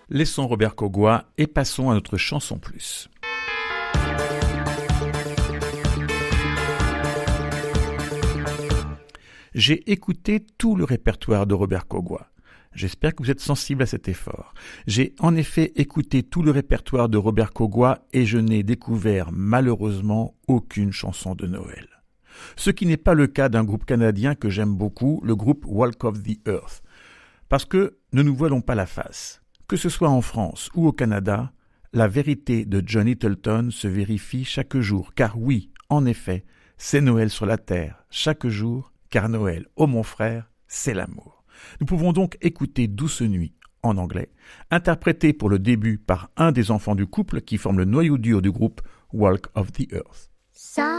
Laissons Robert Kogoi et passons à notre chanson plus. J'ai écouté tout le répertoire de Robert Kogoi. J'espère que vous êtes sensible à cet effort. J'ai en effet écouté tout le répertoire de Robert Kogoi et je n'ai découvert malheureusement aucune chanson de Noël. Ce qui n'est pas le cas d'un groupe canadien que j'aime beaucoup, le groupe Walk of the Earth. Parce que, ne nous voilons pas la face, que ce soit en France ou au Canada, la vérité de John Littleton se vérifie chaque jour. Car oui, en effet, c'est Noël sur la terre, chaque jour, car Noël, ô mon frère, c'est l'amour. Nous pouvons donc écouter Douce Nuit en anglais, interprété pour le début par un des enfants du couple qui forme le noyau dur du groupe Walk of the Earth.